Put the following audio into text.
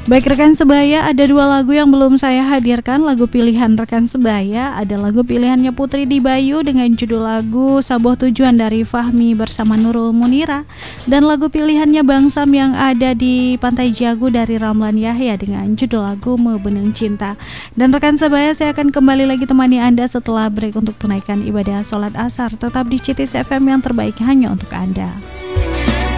Baik rekan sebaya, ada dua lagu yang belum saya hadirkan. Lagu pilihan rekan sebaya ada lagu pilihannya Putri Dibayu dengan judul lagu Sabuh Tujuan dari Fahmi bersama Nurul Munira, dan lagu pilihannya Bang Sam yang ada di Pantai Jago dari Ramlan Yahya dengan judul lagu Mebeneng Cinta. Dan rekan sebaya, saya akan kembali lagi temani Anda setelah break untuk tunaikan ibadah sholat asar. Tetap di CITIS FM yang terbaik hanya untuk Anda.